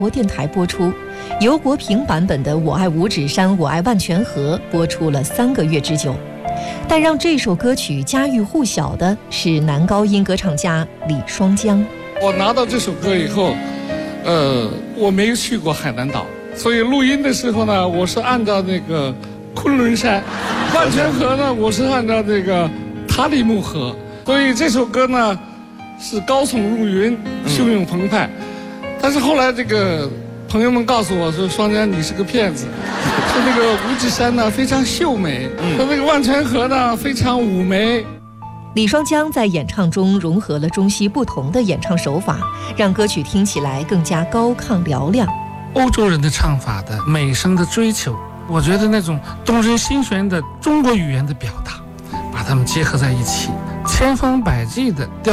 国电台播出，由国平版本的《我爱五指山，我爱万泉河》播出了3个月之久。但让这首歌曲家喻户晓的是男高音歌唱家李双江。 我拿到这首歌以后，我没有去过海南岛，所以录音的时候呢，我是按照那个昆仑山，万泉河呢，我是按照这个塔里木河，所以这首歌呢是高耸入云，汹涌澎湃。但是后来这个朋友们告诉我说，双江你是个骗子，说那个五指山呢非常秀美，说那个万泉河呢非常妩媚。 李双江在演唱中融合了中西不同的演唱手法，让歌曲听起来更加高亢嘹亮。 欧洲人的唱法的美声的追求，我觉得那种动人心弦的中国语言的表达，把它们结合在一起，千方百计的